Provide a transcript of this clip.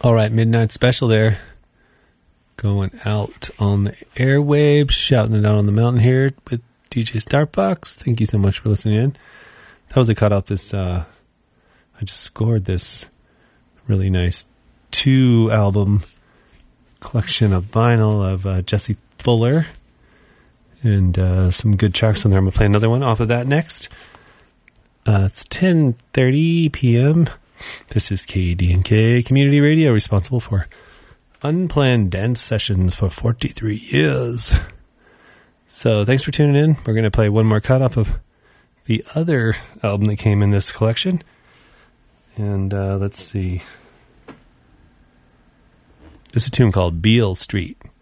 All right, midnight special there. Going out on the airwaves, shouting it out on the mountain here with DJ Starbucks. Thank you so much for listening in. That was a cut off this, I just scored this really nice 2-album collection of vinyl of Jesse Fuller. And some good tracks on there. I'm going to play another one off of that next. It's 10:30 p.m. This is KD&K Community Radio, responsible for unplanned dance sessions for 43 years. So thanks for tuning in. We're going to play one more cut off of the other album that came in this collection. And let's see. It's a tune called Beale Street.